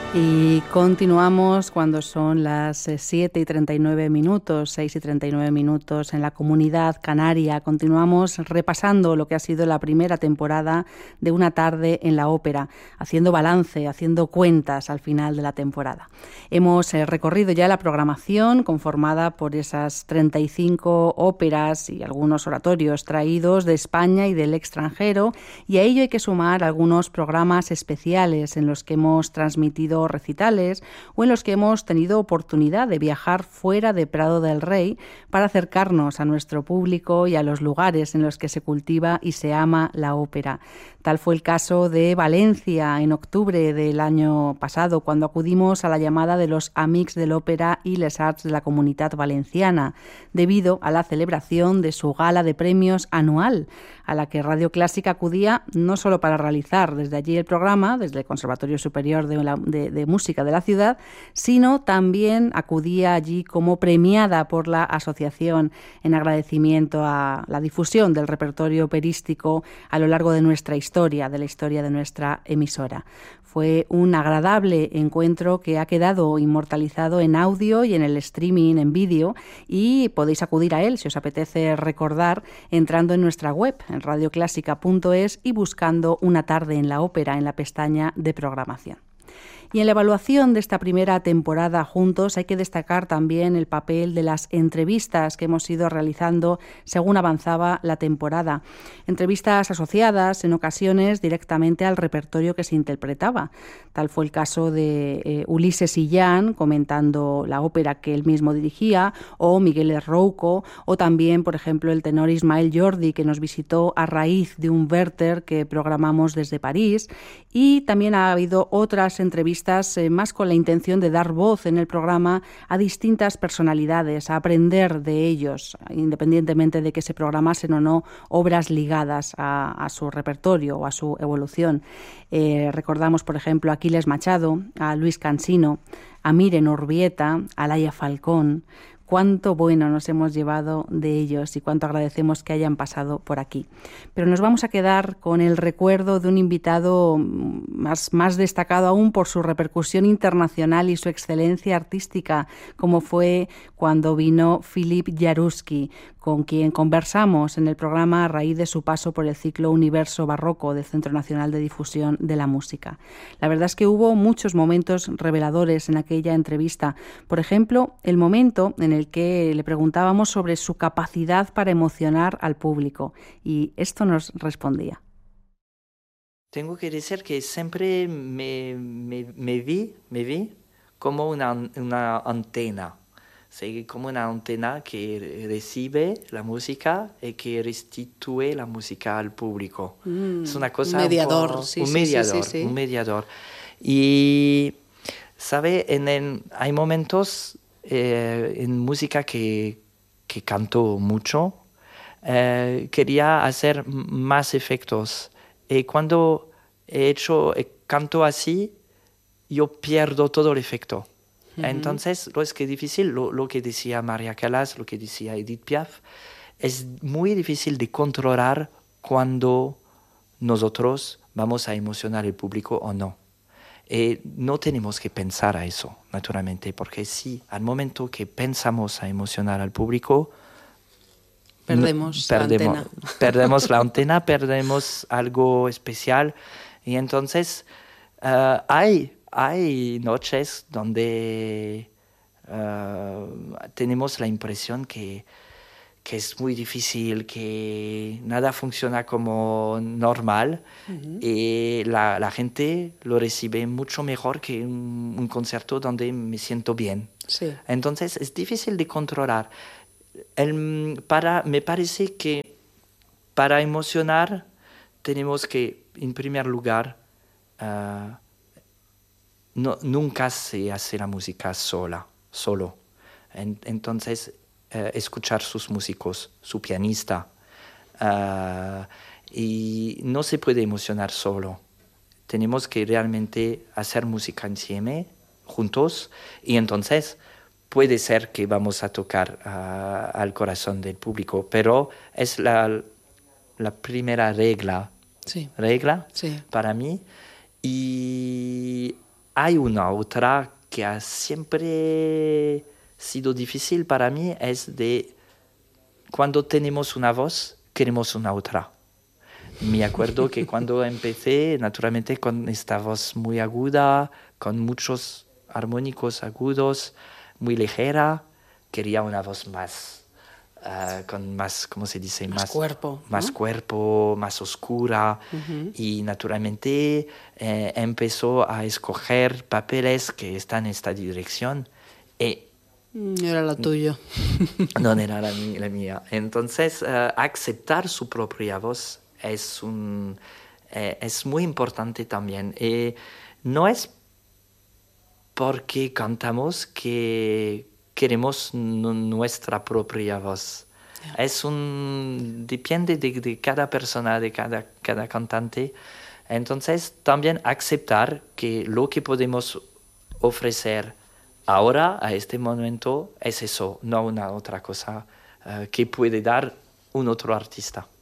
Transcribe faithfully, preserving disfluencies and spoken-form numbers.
Y continuamos cuando son las siete y treinta y nueve minutos, seis y treinta y nueve minutos en la Comunidad Canaria. Continuamos repasando lo que ha sido la primera temporada de Una tarde en la ópera, haciendo balance, haciendo cuentas al final de la temporada. Hemos eh, recorrido ya la programación conformada por esas treinta y cinco óperas y algunos oratorios traídos de España y del extranjero, y a ello hay que sumar algunos programas especiales en los que hemos transmitido recitales o en los que hemos tenido oportunidad de viajar fuera de Prado del Rey para acercarnos a nuestro público y a los lugares en los que se cultiva y se ama la ópera. Tal fue el caso de Valencia en octubre del año pasado, cuando acudimos a la llamada de los Amics de l'Òpera y les Arts de la Comunitat Valenciana, debido a la celebración de su gala de premios anual, a la que Radio Clásica acudía no solo para realizar desde allí el programa, desde el Conservatorio Superior de, la, de, de Música de la ciudad, sino también acudía allí como premiada por la asociación en agradecimiento a la difusión del repertorio operístico a lo largo de nuestra historia, de la historia de nuestra emisora. Fue un agradable encuentro que ha quedado inmortalizado en audio y en el streaming en vídeo, y podéis acudir a él si os apetece recordar entrando en nuestra web en radio clásica punto es y buscando Una tarde en la ópera en la pestaña de programación. Y en la evaluación de esta primera temporada juntos hay que destacar también el papel de las entrevistas que hemos ido realizando según avanzaba la temporada. Entrevistas asociadas en ocasiones directamente al repertorio que se interpretaba. Tal fue el caso de eh, Ulises Illán comentando la ópera que él mismo dirigía, o Miguel Rouco, o también, por ejemplo, el tenor Ismael Jordi, que nos visitó a raíz de un Werther que programamos desde París. Y también ha habido otras entrevistas más con la intención de dar voz en el programa a distintas personalidades, a aprender de ellos, independientemente de que se programasen o no obras ligadas a, a su repertorio o a su evolución. Eh, recordamos, por ejemplo, a Aquiles Machado, a Luis Cansino, a Miren Urbieta, a Laia Falcón. Cuánto bueno nos hemos llevado de ellos y cuánto agradecemos que hayan pasado por aquí. Pero nos vamos a quedar con el recuerdo de un invitado más, más destacado aún por su repercusión internacional y su excelencia artística, como fue cuando vino Philippe Jaruski, con quien conversamos en el programa a raíz de su paso por el ciclo Universo Barroco del Centro Nacional de Difusión de la Música. La verdad es que hubo muchos momentos reveladores en aquella entrevista. Por ejemplo, el momento en el que le preguntábamos sobre su capacidad para emocionar al público, y esto nos respondía. Tengo que decir que siempre me, me, me, vi, me vi como una, una antena. Sí, como una antena que recibe la música y que restituye la música al público. Mm, es una cosa un mediador, un poco, sí, un sí, mediador, sí, sí, sí. un mediador. Y sabe, en el, hay momentos eh, en música que, que canto mucho. Eh, quería hacer más efectos. Y cuando he hecho canto así, yo pierdo todo el efecto. Entonces, lo es que es difícil, lo, lo que decía María Callas, lo que decía Edith Piaf, es muy difícil de controlar cuando nosotros vamos a emocionar al público o no. Y no tenemos que pensar a eso, naturalmente, porque si al momento que pensamos a emocionar al público, Perdemos, perdemos la antena. Perdemos la antena, perdemos algo especial. Y entonces, uh, hay... Hay noches donde uh, tenemos la impresión que, que es muy difícil, que nada funciona como normal. Uh-huh. Y la, la gente lo recibe mucho mejor que un, un concierto donde me siento bien. Sí. Entonces es difícil de controlar. El, para, me parece que para emocionar tenemos que, en primer lugar, uh, No, nunca se hace la música sola, solo. En, entonces, eh, escuchar sus músicos, su pianista. Uh, y no se puede emocionar solo. Tenemos que realmente hacer música insieme, juntos, y entonces puede ser que vamos a tocar uh, al corazón del público, pero es la, la primera regla, sí. regla sí. para mí. Y hay una otra que ha siempre sido difícil para mí, es de cuando tenemos una voz, queremos una otra. Me acuerdo que cuando empecé, naturalmente con esta voz muy aguda, con muchos armónicos agudos, muy ligera, quería una voz más, uh, con más, ¿cómo se dice? Más, más cuerpo. Más ¿no? cuerpo, más oscura. Uh-huh. Y naturalmente eh, empezó a escoger papeles que están en esta dirección. Y era la tuya. No era la, la mía. Entonces, uh, aceptar su propia voz es, un, eh, es muy importante también. Y no es porque cantamos que queremos n- nuestra propia voz. Yeah. Es un... Depende de, de cada persona, de cada, cada cantante. Entonces, también aceptar que lo que podemos ofrecer ahora, a este momento, es eso, no una otra cosa uh, que puede dar un otro artista.